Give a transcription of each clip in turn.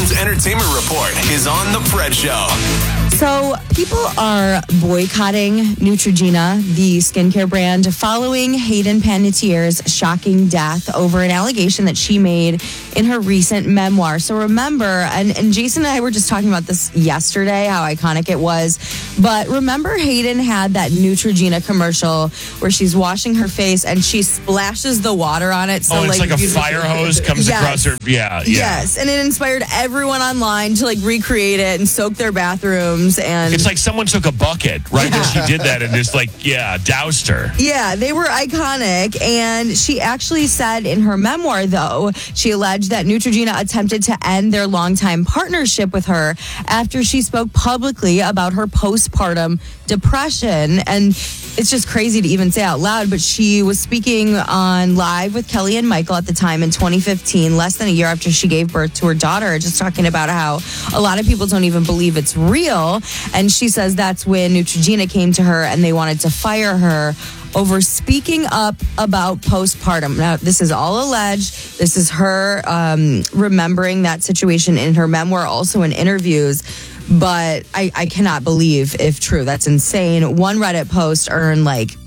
One's entertainment report is on The Fred Show. So people are boycotting Neutrogena, the skincare brand, following Hayden Panettiere's shocking death over an allegation that she made in her recent memoir. So remember, and Jason and I were just talking about this yesterday, how iconic it was. But remember, Hayden had that Neutrogena commercial where she's washing her face and she splashes the water on it. So it's like a fire hose comes across her. Yeah. Yes, and it inspired everyone online to recreate it and soak their bathrooms. And it's like someone took a bucket, right? Yeah. And she did that and just doused her. Yeah, they were iconic. And she actually said in her memoir, though, she alleged that Neutrogena attempted to end their longtime partnership with her after she spoke publicly about her postpartum depression. And it's just crazy to even say out loud, but she was speaking on Live with Kelly and Michael at the time in 2015, less than a year after she gave birth to her daughter, just talking about how a lot of people don't even believe it's real. And she says that's when Neutrogena came to her and they wanted to fire her over speaking up about postpartum. Now, this is all alleged. This is her remembering that situation in her memoir, also in interviews. But I cannot believe if true. That's insane. One Reddit post earned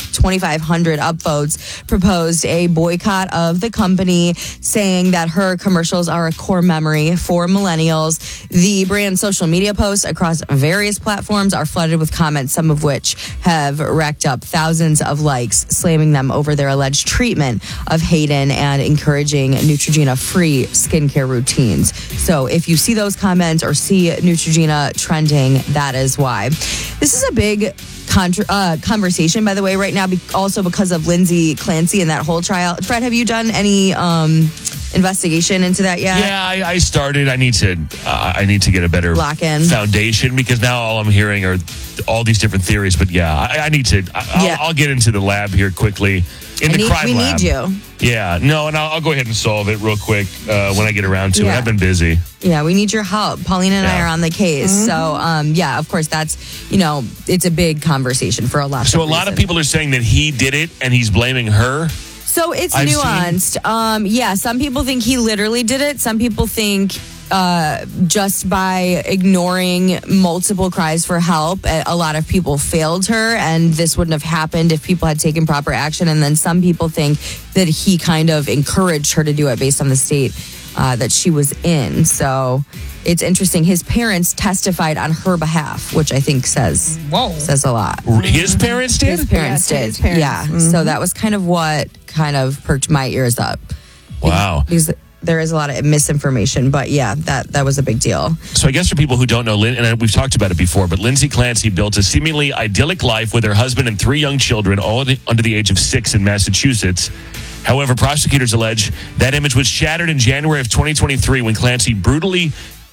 2,500 upvotes, proposed a boycott of the company, saying that her commercials are a core memory for millennials. The brand's social media posts across various platforms are flooded with comments, some of which have racked up thousands of likes, slamming them over their alleged treatment of Hayden and encouraging Neutrogena-free skincare routines. So if you see those comments or see Neutrogena trending, that is why. This is a big conversation, by the way, right now, also because of Lindsay Clancy and that whole trial. Fred, have you done any investigation into that yet? Yeah, I started. I need to get a better lock in foundation, because now all I'm hearing are all these different theories. But yeah, I need to. I'll get into the lab here quickly. In the crime lab. We need you. Yeah, no, and I'll go ahead and solve it real quick when I get around to it. I've been busy. Yeah, we need your help. Paulina and I are on the case. Mm-hmm. So, of course, that's, it's a big conversation for a lot of So a lot of people are saying that he did it and he's blaming her. So it's nuanced. Some people think he literally did it. Some people think just by ignoring multiple cries for help, a lot of people failed her, and this wouldn't have happened if people had taken proper action. And then some people think that he kind of encouraged her to do it based on the state that she was in. So it's interesting. His parents testified on her behalf, which I think says a lot. His parents did? His parents did. His parents. Yeah. Mm-hmm. So that was kind of what kind of perked my ears up. Wow. Because there is a lot of misinformation, but that was a big deal. So I guess for people who don't know, and we've talked about it before, but Lindsay Clancy built a seemingly idyllic life with her husband and 3 young children, all under the age of 6 in Massachusetts. However, prosecutors allege that image was shattered in January of 2023 when Clancy brutally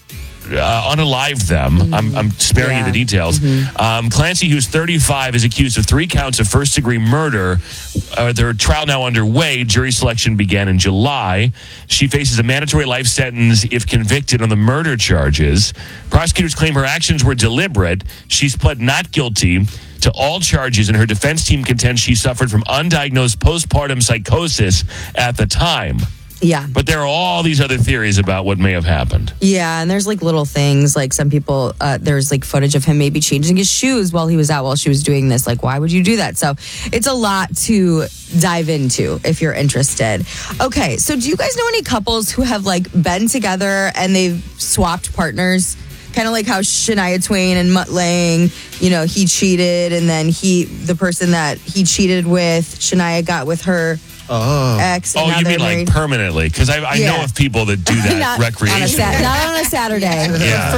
unalived them. Mm-hmm. I'm sparing you the details. Mm-hmm. Clancy, who's 35, is accused of 3 counts of first-degree murder. Their trial now underway. Jury selection began in July. She faces a mandatory life sentence if convicted on the murder charges. Prosecutors claim her actions were deliberate. She's pled not guilty to all charges, and her defense team contends she suffered from undiagnosed postpartum psychosis at the time. Yeah. But there are all these other theories about what may have happened. Yeah, and there's little things, some people, there's footage of him maybe changing his shoes while he was out while she was doing this. Why would you do that? So it's a lot to dive into if you're interested. Okay, so do you guys know any couples who have been together and they've swapped partners? Kind of like how Shania Twain and Mutt Lange, he cheated, and then the person that he cheated with, Shania got with her ex. Oh, you mean permanently? Because I know of people that do that recreationally. Not on a Saturday. Yeah,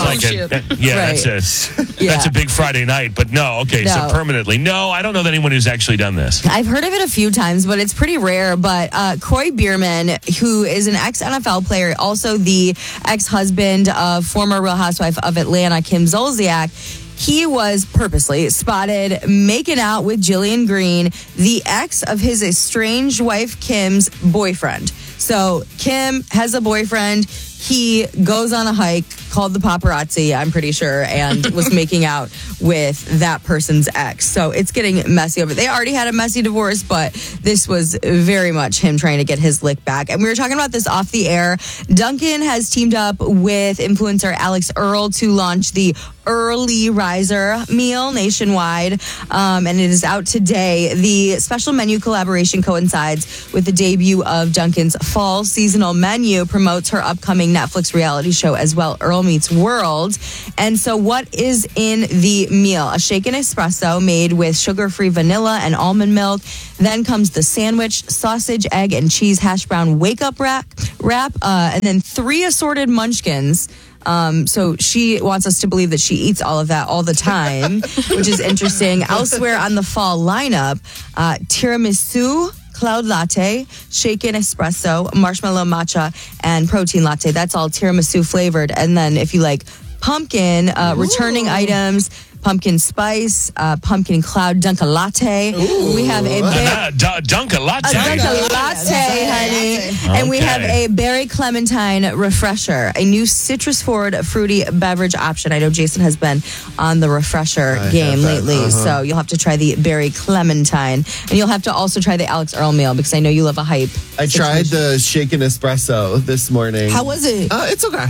that's just that's a big Friday night. But so permanently. No, I don't know that anyone who's actually done this. I've heard of it a few times, but it's pretty rare. But Kroy Biermann, who is an ex-NFL player, also the ex-husband of former Real Housewife of Atlanta, Kim Zolciak, he was purposely spotted making out with Jillian Green, the ex of his estranged wife Kim's boyfriend. So Kim has a boyfriend. He goes on a hike called the paparazzi, I'm pretty sure, and was making out with that person's ex. So it's getting messy over. They already had a messy divorce, but this was very much him trying to get his lick back. And we were talking about this off the air. Dunkin' has teamed up with influencer Alex Earl to launch the Early Riser meal nationwide, and it is out today. The special menu collaboration coincides with the debut of Dunkin's fall seasonal menu, promotes her upcoming Netflix reality show as well, Earl Meets World. And so what is in the meal? A shaken espresso made with sugar-free vanilla and almond milk. Then comes the sandwich, sausage, egg, and cheese hash brown wake-up wrap, and then 3 assorted munchkins. So she wants us to believe that she eats all of that all the time, which is interesting. Elsewhere on the fall lineup, tiramisu, cloud latte, shaken espresso, marshmallow matcha, and protein latte. That's all tiramisu flavored. And then if you like pumpkin, returning items, pumpkin spice, pumpkin cloud Dunkin' latte. Ooh. We have a Dunkin' latte. Dunkin' latte, honey. And we have a berry clementine refresher, a new citrus forward fruity beverage option. I know Jason has been on the refresher game lately, so you'll have to try the berry clementine, and you'll have to also try the Alex Earl meal because I know you love a hype. I tried the shaken espresso this morning. How was it? It's okay.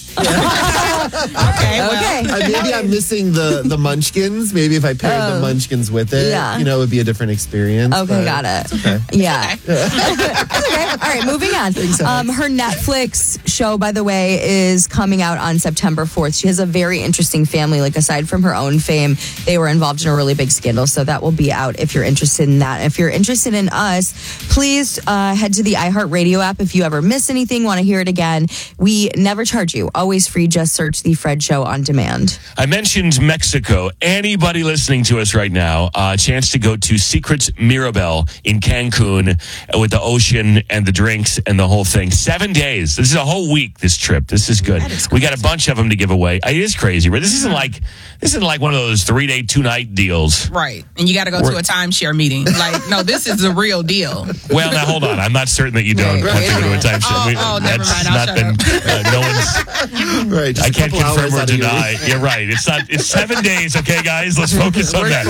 Okay. Maybe I'm missing the munchkins. Maybe if I paired the munchkins with it, it would be a different experience. Okay, got it. Okay. Yeah. Okay. All right, moving on. Her Netflix show, by the way, is coming out on September 4th. She has a very interesting family. Like, aside from her own fame, they were involved in a really big scandal. So that will be out if you're interested in that. If you're interested in us, please head to the iHeartRadio app. If you ever miss anything, want to hear it again, we never charge you. Always free. Just search The Fred Show on demand. I mentioned Mexico. Anybody listening to us right now, a chance to go to Secrets Mirabel in Cancun with the ocean and the drinks and the whole thing. 7 days. This is a whole week, this trip. This is good. We got a bunch of them to give away. It is crazy, right? This isn't like one of those 3-day, 2-night deals. Right. And you got to go to a timeshare meeting. Like, no, this is the real deal. Well, now hold on. I'm not certain that you don't want to go to a timeshare. Never mind. Not been, no one's... Right, I can't confirm or deny. You're right. It's 7 days. Okay, guys, let's focus on that.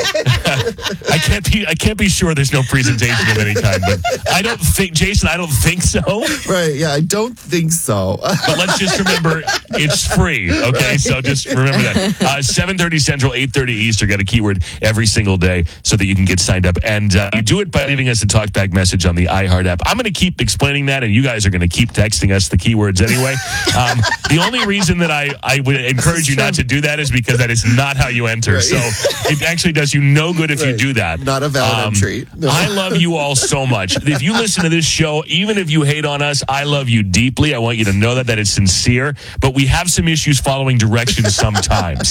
I can't be sure there's no presentation of any kind, but I don't think, Jason, I don't think so. Right. Yeah, I don't think so. But let's just remember it's free. Okay, so just remember that. 7:30 Central, 8:30 Eastern. Got a keyword every single day so that you can get signed up, and you do it by leaving us a talkback message on the iHeart app. I'm going to keep explaining that, and you guys are going to keep texting us the keywords anyway. The only reason that I would encourage you not to do that is because that is not how you enter. Right. So it actually does you no good if you do that. Not a valid entry. No. I love you all so much. If you listen to this show, even if you hate on us, I love you deeply. I want you to know that it's sincere. But we have some issues following directions sometimes.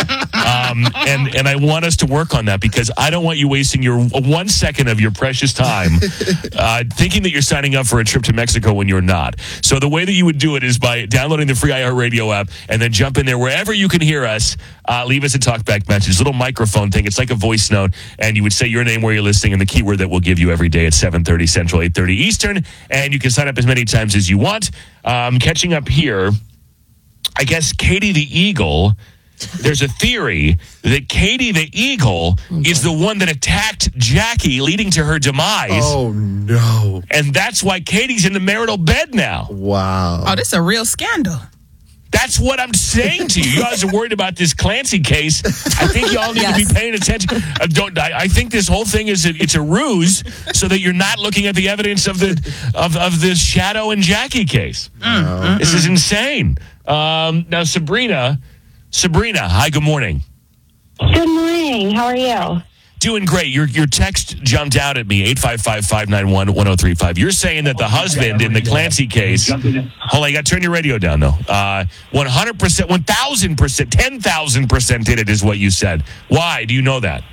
And I want us to work on that because I don't want you wasting your 1 second of your precious time thinking that you're signing up for a trip to Mexico when you're not. So the way that you would do it is by downloading the free iHeartRadio app and then jump in there wherever you can hear us. Leave us a talkback message, little microphone thing. It's like a voice note, and you would say your name, where you're listening, and the keyword that we'll give you every day at 7:30 Central, 8:30 Eastern. And you can sign up as many times as you want. Catching up here, I guess Katie the Eagle. There's a theory that Katie the Eagle is the one that attacked Jackie, leading to her demise. Oh, no. And that's why Katie's in the marital bed now. Wow. Oh, this is a real scandal. That's what I'm saying to you. You guys are worried about this Clancy case. I think y'all need to be paying attention. I think this whole thing it's a ruse so that you're not looking at the evidence of the Shadow and Jackie case. This is insane. Now, Sabrina, hi, good morning. Good morning. How are you? Doing great. Your text jumped out at me, 855-591-1035. You're saying that the husband in the Clancy case, hold on, you got to turn your radio down, though. 100%, 1,000%, 10,000% did it is what you said. Why? Do you know that?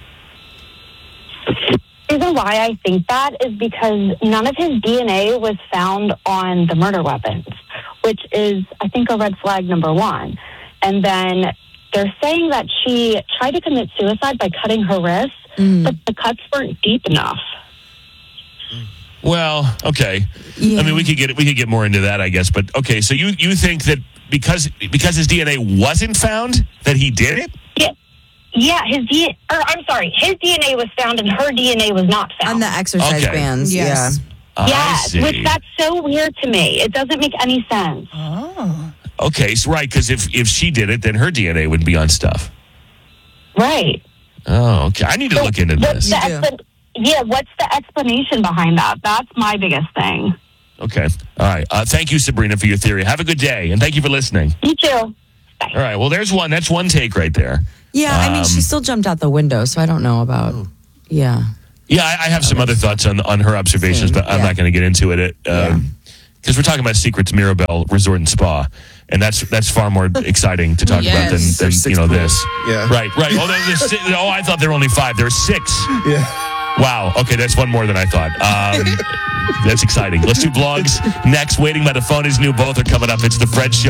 The reason why I think that is because none of his DNA was found on the murder weapons, which is, I think, a red flag number one. And then they're saying that she tried to commit suicide by cutting her wrists, but the cuts weren't deep enough. Well, okay. Yeah. I mean, we could get more into that, I guess. But okay, so you think that because his DNA wasn't found, that he did it? Yeah, his DNA was found and her DNA was not found. On the exercise Okay. bands. Yes. Yes, I which see. that's so weird to me. It doesn't make any sense. Okay, so right, because if she did it, then her DNA would be on stuff. Right. Oh, okay. I need to look into this. What's the explanation behind that? That's my biggest thing. Okay. All right. Thank you, Sabrina, for your theory. Have a good day, and thank you for listening. You too. Bye. All right. Well, there's one. That's one take right there. Yeah, I mean, she still jumped out the window, so I don't know about. Yeah. Yeah, I have some other thoughts on her observations, but I'm not going to get into it. Because we're talking about Secrets Mirabelle Resort and Spa, and that's far more exciting to talk about than There's this. 6 pools. Yeah. Right. Oh, I thought there were only 5. There are 6. Yeah. Wow. Okay, that's one more than I thought. That's exciting. Let's do blogs next. Waiting by the phone is new. Both are coming up. It's the Fred Show.